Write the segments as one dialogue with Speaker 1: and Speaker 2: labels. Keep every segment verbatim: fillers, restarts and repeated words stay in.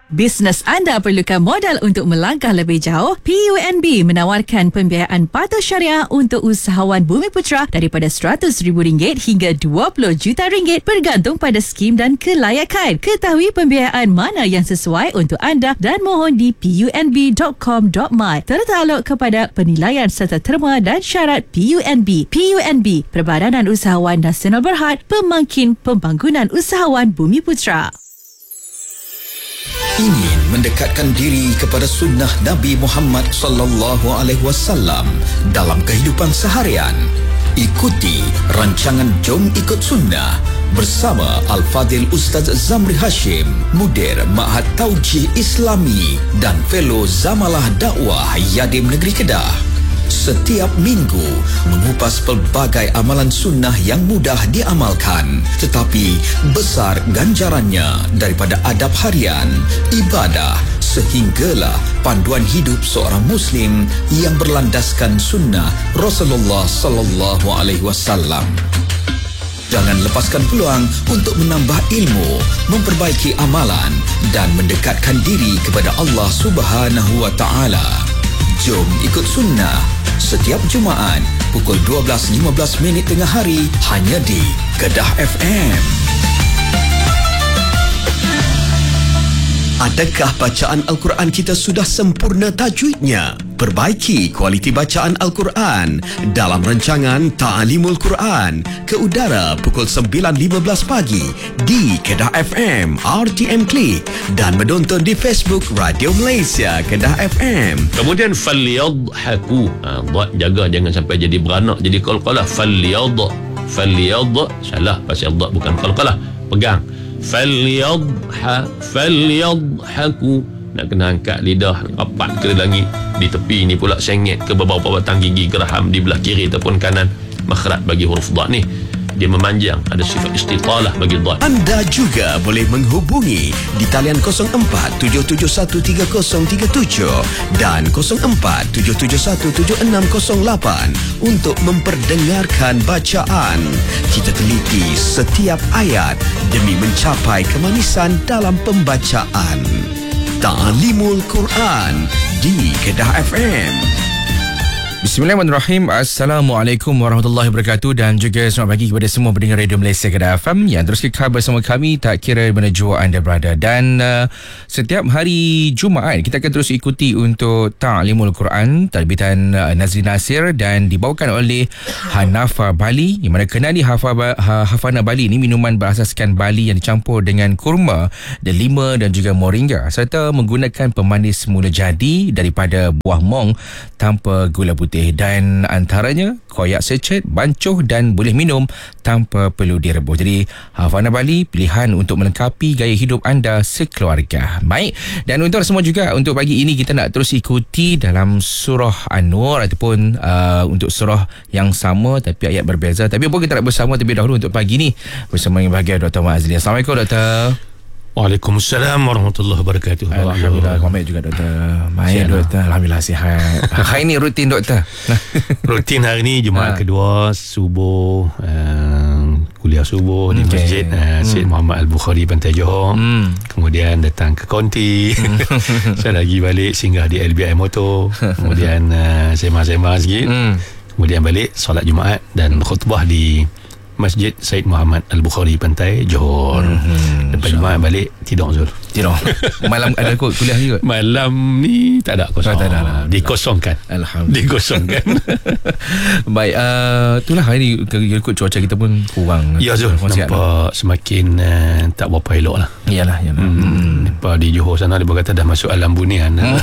Speaker 1: Bisnes anda perlukan modal untuk melangkah lebih jauh? P U N B menawarkan pembiayaan patuh syariah untuk usahawan Bumiputera daripada seratus ribu ringgit hingga dua puluh juta ringgit bergantung pada skim dan kelayakan. Ketahui pembiayaan mana yang sesuai untuk anda dan mohon di p u n b dot com dot my. Tertaluk kepada penilaian serta terma dan syarat P U N B. P U N B, Perbadanan Usahawan Nasional Berhad, Pemangkin Pembangunan Usahawan Bumiputera.
Speaker 2: Ingin mendekatkan diri kepada sunnah Nabi Muhammad sallallahu alaihi wasallam dalam kehidupan seharian? Ikuti rancangan Jom Ikut Sunnah bersama Al-Fadhil Ustaz Zamri Hashim, Mudir Ma'had Tauji Islami dan Fellow Zamalah Dakwah Yadim Negeri Kedah. Setiap minggu mengupas pelbagai amalan sunnah yang mudah diamalkan tetapi besar ganjarannya, daripada adab harian, ibadah sehinggalah panduan hidup seorang muslim yang berlandaskan sunnah Rasulullah sallallahu alaihi wasallam. Jangan lepaskan peluang untuk menambah ilmu, memperbaiki amalan dan mendekatkan diri kepada Allah Subhanahu wa taala. Jom Ikut Sunnah setiap Jumaat pukul dua belas lima belas minit tengah hari hanya di Kedah F M. Adakah bacaan Al-Quran kita sudah sempurna tajwidnya? Perbaiki kualiti bacaan Al-Quran dalam rancangan Ta'alimul Quran ke udara pukul sembilan lima belas pagi di Kedah F M, R T M Klik dan menonton di Facebook Radio Malaysia Kedah F M.
Speaker 3: Kemudian falyadhaku, ha, jaga jangan sampai jadi beranak, jadi qalqalah. Falyad falyad salah pasal dha bukan qalqalah, pegang. Falyadha falyadhaku, nak kena angkat lidah rapat ke langit. Di tepi ni pula sengit ke bawah-bawah batang gigi geraham di belah kiri ataupun kanan. Makhraj bagi huruf dha ni dia memanjang, ada sifat istitalah bagi dha.
Speaker 2: Anda juga boleh menghubungi di talian kosong empat tujuh tujuh satu tiga kosong tiga tujuh dan kosong empat tujuh tujuh satu tujuh enam kosong lapan untuk memperdengarkan bacaan. Kita teliti setiap ayat demi mencapai kemanisan dalam pembacaan. Ta'alimul Quran di Kedah F M.
Speaker 4: Bismillahirrahmanirrahim. Assalamualaikum warahmatullahi wabarakatuh dan juga selamat pagi kepada semua pendengar Radio Malaysia Kedah F M yang terus kekal bersama kami tak kira mana jua anda berada. Dan uh, setiap hari Jumaat kita akan terus ikuti untuk Ta'alimul Quran terbitan uh, Nazri Nasir dan dibawakan oleh Hanafa Bali, yang mana kenali Hafa, ha, Hafana Bali ini minuman berasaskan Bali yang dicampur dengan kurma, delima dan juga moringa serta menggunakan pemanis mula jadi daripada buah mong tanpa gula putih, dan antaranya koyak secet, bancuh dan boleh minum tanpa perlu direbus. Jadi Hafana Bali, pilihan untuk melengkapi gaya hidup anda sekeluarga. Baik, dan untuk semua juga, untuk pagi ini kita nak terus ikuti dalam surah An-Nur ataupun uh, untuk surah yang sama tapi ayat berbeza. Tapi pun kita nak bersama terlebih dahulu untuk pagi ni bersama yang bahagia Doktor Mazli. Assalamualaikum Doktor.
Speaker 3: Waalaikumsalam warahmatullahi wabarakatuh.
Speaker 4: Alhamdulillah, kami juga Doktor. Baik Doktor, alhamdulillah sihat. Hari ni rutin Doktor.
Speaker 3: Rutin hari ni Jumaat ha. kedua subuh, uh, kuliah subuh di
Speaker 4: okay.
Speaker 3: masjid uh, Syed hmm. Muhammad Al-Bukhari Pantai Johor. Hmm. Kemudian datang ke Konti. Saya lagi balik singgah di L B I Motor. Kemudian uh, sembang-sembang sikit. Hmm. Kemudian balik solat Jumaat dan khutbah di Masjid Syed Muhammad Al-Bukhari Pantai Johor. Hmm, lepas Jumaat balik tidur Zul.
Speaker 4: Tidur. Malam ada kuliah juga?
Speaker 3: Malam ni tak ada kosong.
Speaker 4: Tak ada lah.
Speaker 3: Dikosongkan.
Speaker 4: Alhamdulillah.
Speaker 3: Dikosongkan.
Speaker 4: Baik, uh, itulah hari ni ikut cuaca kita pun kurang.
Speaker 3: Ya Zul, nampak lah. Semakin uh, tak berapa elok lah.
Speaker 4: Iyalah, iyalah. Hmm.
Speaker 3: Hmm. Lepas di Johor sana dia berkata dah masuk alam bunian. Hmm.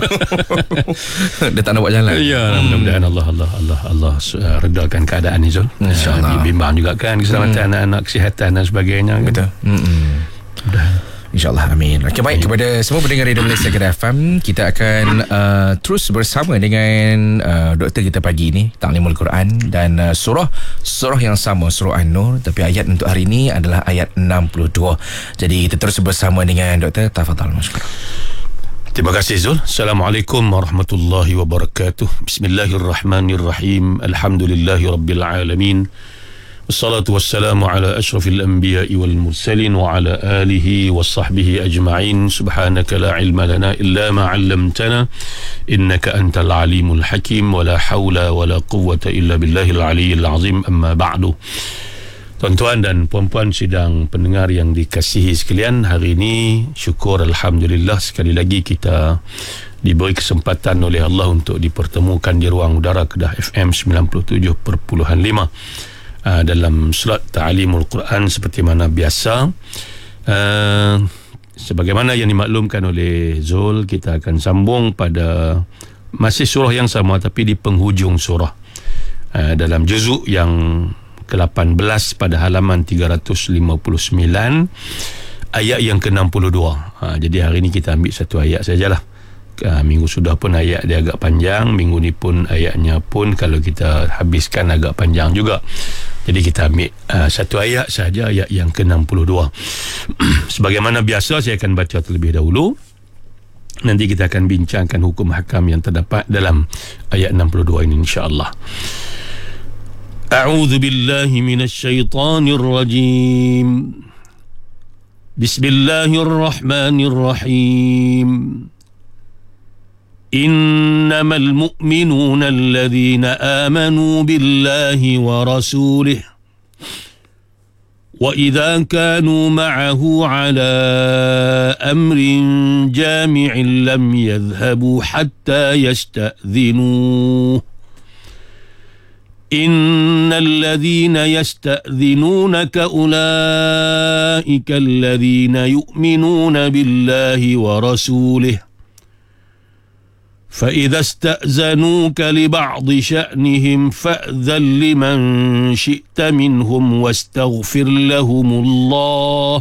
Speaker 4: Dia tak nak buat jalan.
Speaker 3: Ya, hmm. mudah-mudahan Allah Allah Allah Allah uh, redakan keadaan ni Zul.
Speaker 4: InsyaAllah.
Speaker 3: Uh, bimbang juga kan keselamatan hmm. anak-anak, kesihatan dan sebagainya.
Speaker 4: Betul. Hmm. InsyaAllah, amin. Okey, baik, kepada semua pendengar Radio Malaysia Kedah F M, kita akan uh, terus bersama dengan uh, doktor kita pagi ini, Ta'alimul Quran, dan uh, surah surah yang sama, surah An-Nur, tapi ayat untuk hari ini adalah ayat enam puluh dua. Jadi kita terus bersama dengan doktor. Tafadhal masyaallah.
Speaker 3: Terima kasih Zul. Assalamualaikum warahmatullahi wabarakatuh. Bismillahirrahmanirrahim. Alhamdulillahirabbil alamin. Wassalatu wassalamu ala ashrafil anbiya'i wal mursalin wa ala alihi wa sahbihi ajma'in. Subhanaka la ilma lana illa ma 'allamtana innaka antal alimul hakim wa la hawla wa la quwwata illa billahil aliyyil azim. Amma ba'du. Tuan-tuan dan puan-puan sidang pendengar yang dikasihi sekalian, hari ini syukur alhamdulillah sekali lagi kita diberi kesempatan oleh Allah untuk dipertemukan di ruang udara Kedah F M sembilan puluh tujuh perpuluhan lima. Uh, dalam slot Ta'limul Quran seperti mana biasa. Uh, sebagaimana yang dimaklumkan oleh Zul, kita akan sambung pada masih surah yang sama tapi di penghujung surah. Uh, dalam juzuk yang ke lapan belas pada halaman tiga ratus lima puluh sembilan, ayat yang ke enam puluh dua. Uh, jadi hari ini kita ambil satu ayat sajalah. Uh, minggu sudah pun ayat dia agak panjang, minggu ni pun ayatnya pun kalau kita habiskan agak panjang juga. Jadi kita ambil uh, satu ayat sahaja, ayat yang ke enam puluh dua. Sebagaimana biasa saya akan baca terlebih dahulu. Nanti kita akan bincangkan hukum hakam yang terdapat dalam ayat enam puluh dua ini insya-Allah. A'udzu billahi minasyaitonir rajim. Bismillahirrahmanirrahim. إنما المؤمنون الذين آمنوا بالله ورسوله وإذا كانوا معه على أمر جامع لم يذهبوا حتى يستأذنوه إن الذين يستأذنونك أولئك الذين يؤمنون بالله ورسوله فإذا استأذنوك لبعض شأنهم فأذن لمن شئت منهم واستغفر لهم الله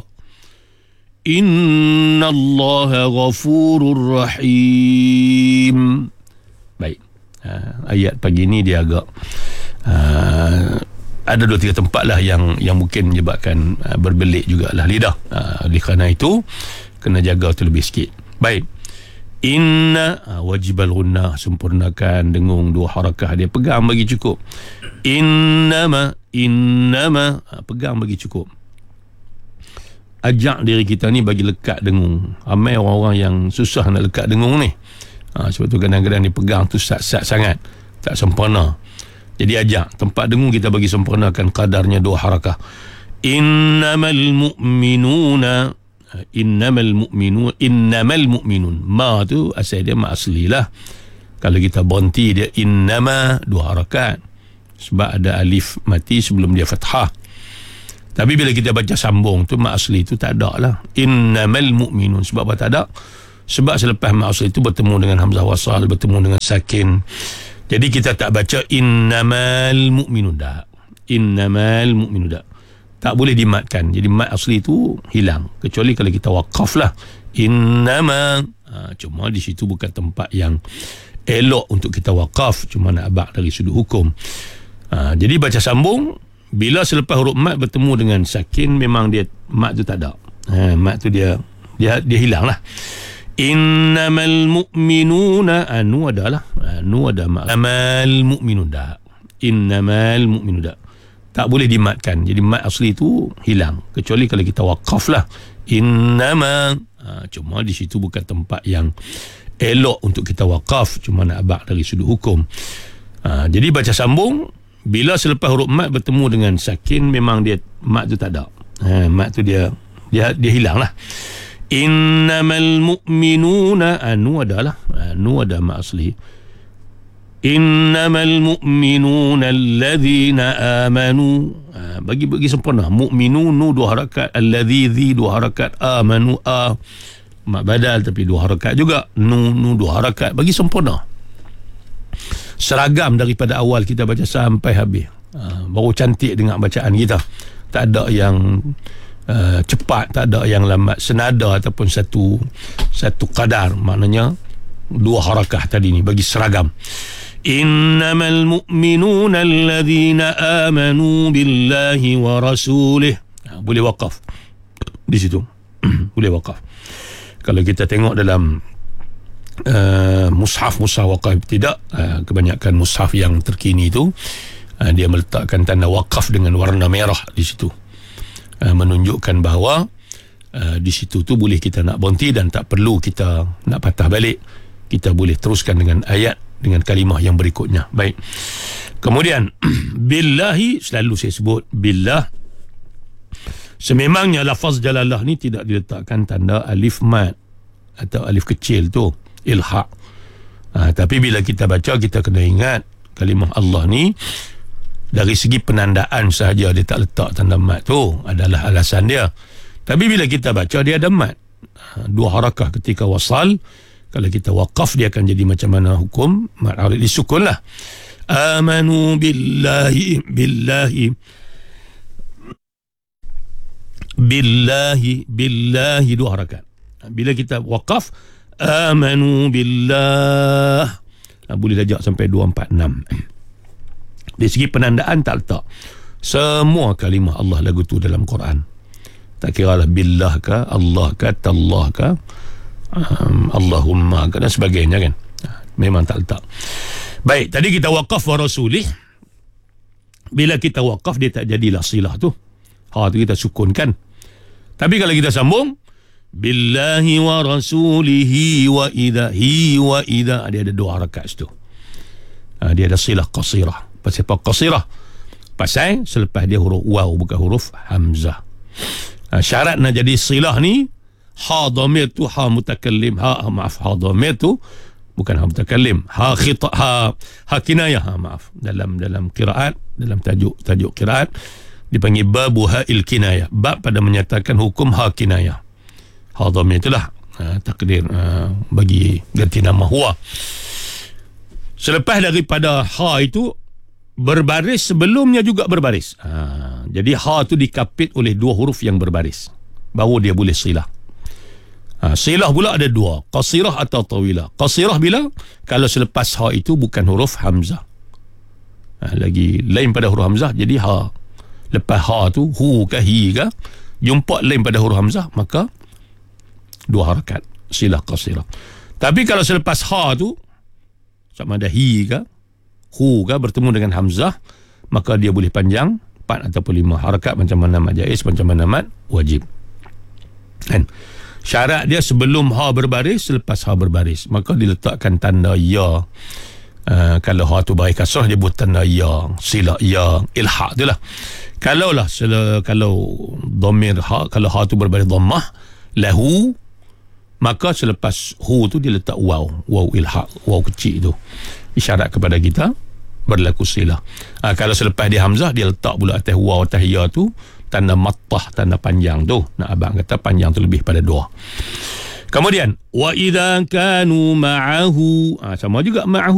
Speaker 3: إن الله غفور رحيم. Baik, uh, ayat pagi ini dia agak uh, ada dua tiga tempat lah yang yang mungkin menyebabkan uh, berbelik jugalah lidah. Uh, oleh kerana itu kena jaga terlebih sikit. Baik. Inna wajibal gunnah, sempurnakan dengung dua harakah dia, pegang bagi cukup. Innama, innama, pegang bagi cukup. Ajak diri kita ni bagi lekat dengung. Ramai orang-orang yang susah nak lekat dengung ni. Ha, sebab tu kadang-kadang dia pegang tu sat-sat sangat, tak sempurna. Jadi ajak tempat dengung kita bagi sempurnakan kadarnya dua harakah. Innamal mu'minuna, innamal mu'minun, innamal mu'minun, ma tu asal dia ma asli lah. Kalau kita berhenti dia innama dua harakat sebab ada alif mati sebelum dia fathah. Tapi bila kita baca sambung tu ma asli tu tak ada lah. Innamal mu'minun, sebab apa tak ada? Sebab selepas ma asli tu bertemu dengan hamzah wasal, bertemu dengan sakin. Jadi kita tak baca innamal mu'minun dah. Innamal mu'minun dah. Tak boleh dimatkan. Jadi mat asli tu hilang. Kecuali kalau kita wakaf lah. Innama. Ha, cuma di situ bukan tempat yang elok untuk kita wakaf. Cuma nak abak dari sudut hukum. Ha, jadi baca sambung. Bila selepas huruf mat bertemu dengan sakin, memang dia mat tu tak ada. Ha, mat tu dia dia, dia hilang lah. Innamal mu'minuna. Ha, nu ada lah. Ha, nu ada mat. Innamal mu'minun dah. Innamal mu'minun dah. Tak boleh dimatkan. Jadi mat asli tu hilang. Kecuali kalau kita wakaf lah. Innama. Ha, cuma di situ bukan tempat yang elok untuk kita wakaf. Cuma nak abak dari sudut hukum. Ha, jadi baca sambung. Bila selepas huruf mat bertemu dengan sakin, memang dia mat tu tak ada. Ha, mat tu dia dia, dia hilang lah. Innamal mu'minuna. Ha, nu ada lah. Ha, nu ada mat asli. Innamal mu'minuna alladhina amanu. Ha, bagi bagi sempurna. Mu'minu nu dua harakat, alladhi dhi dua harakat, amanu a mak badal tapi dua harakat juga. Nu nu dua harakat, bagi sempurna. Seragam daripada awal kita baca sampai habis. Ha, baru cantik dengan bacaan kita. Tak ada yang uh, cepat, tak ada yang lambat, senada ataupun satu satu kadar. Maknanya dua harakah tadi ni bagi seragam. Innamal mu'minuna alladhina amanu billahi wa rasulih. Ha, boleh wakaf di situ. Boleh wakaf. Kalau kita tengok dalam uh, mushaf mushaf wakaf tidak, uh, kebanyakan mushaf yang terkini itu
Speaker 5: uh, dia meletakkan tanda waqaf dengan warna merah di situ, uh, menunjukkan bahawa uh, di situ tu boleh kita nak berhenti dan tak perlu kita nak patah balik, kita boleh teruskan dengan ayat dengan kalimah yang berikutnya. Baik, kemudian billahi, selalu saya sebut billah, sememangnya lafaz jalalah ni tidak diletakkan tanda alif mat atau alif kecil tu, ilhaq. Ha, tapi bila kita baca, kita kena ingat kalimah Allah ni dari segi penandaan sahaja dia tak letak tanda mat tu, adalah alasan dia. Tapi bila kita baca, dia ada mat, ha, dua harakah ketika wasal. Kalau kita waqaf, dia akan jadi macam mana hukum mat arid disukun lah. Amanu billahi billahi billahi billahi, dua harakat. Bila kita waqaf, amanu billah, boleh darjah sampai dua, empat, enam. Dari segi penandaan tak letak. Semua kalimah Allah lagu tu dalam Quran, tak kira lah billah ke, Allah ke, tallah ke, um, Allahumma ke dan sebagainya kan, memang tak letak. Baik, tadi kita waqaf wa rasulih. Bila kita waqaf, dia tak jadilah silah tu, ha tu kita sukunkan. Tapi kalau kita sambung billahi wa rasulihi wa idha hi wa idha, dia ada dua harakat situ, ha, dia ada silah qasirah. Pasal apa qasirah? Pasal selepas dia huruf waw, bukan huruf hamzah. Ha, syarat nak jadi silah ni, ha dhamir tu ha mutakallim, ha maaf ha dhamir tu bukan ha mutakallim, ha khita, ha ha kinayah, ha maaf, dalam dalam qiraat, dalam tajuk tajuk qiraat dipanggil babu ha'il kinayah, bab pada menyatakan hukum ha kinayah. Ha dhamir itulah ha, takdir ha, bagi ganti nama huwa. Selepas daripada ha itu berbaris, sebelumnya juga berbaris. Ha, jadi ha tu dikapit oleh dua huruf yang berbaris, baru dia boleh silah. Ha, silah pula ada dua, qasirah atau tawilah. Qasirah bila? Kalau selepas ha itu bukan huruf hamzah, ha, lagi lain pada huruf hamzah, jadi ha. Lepas ha tu, hu ke hi ke, jumpa lain pada huruf hamzah, maka dua harakat, silah qasirah. Tapi kalau selepas ha tu, sama ada hi ke, hu ke, bertemu dengan hamzah, maka dia boleh panjang empat ataupun lima harakat, macam mana mat jaiz, macam mana mat wajib. Kan? Syarat dia sebelum ha berbaris, selepas ha berbaris, maka diletakkan tanda ya. Uh, kalau ha tu baris kasrah, dia buat tanda ya, silah ya, ilhaq tu lah. Kalau lah sel- kalau dhamir ha, kalau ha tu berbaris dhammah, lahu, maka selepas hu tu dia letak waw, waw ilhaq, waw kecil tu, isyarat kepada kita berlaku silah. Ha, kalau selepas dia hamzah, dia letak pula atas waw atas ya tu tanda mattah, tanda panjang tu. Nah, abang kata panjang tu lebih pada dua. Kemudian wa idza kanu ma'ahu, ha, sama juga ma'ahu